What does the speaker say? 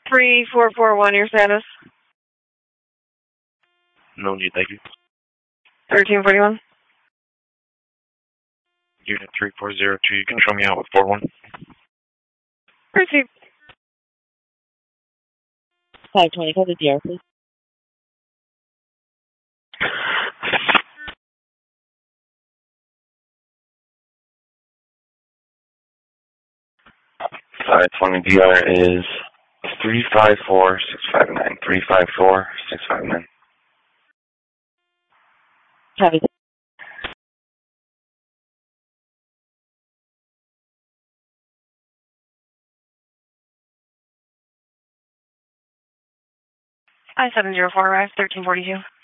3441, your status? No need, thank you. 1341. Unit 3402, you can show me out with 41. Proceed. 520, call the DR, please. DR is 354659. 354659. Copy. I-704 arrived, 1342.